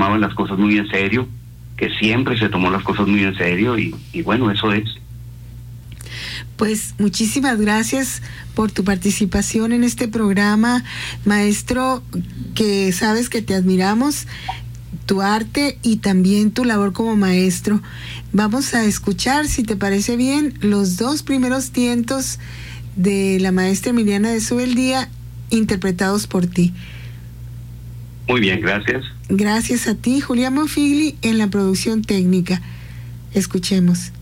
tomaban las cosas muy en serio, que siempre se tomó las cosas muy en serio y bueno, eso es. Pues muchísimas gracias por tu participación en este programa, maestro, que sabes que te admiramos, tu arte y también tu labor como maestro. Vamos a escuchar, si te parece bien, los 2 primeros tientos de la maestra Emiliana de Zubeldía, interpretados por ti. Muy bien, gracias. Gracias a ti, Julián Monfigli, en la producción técnica. Escuchemos.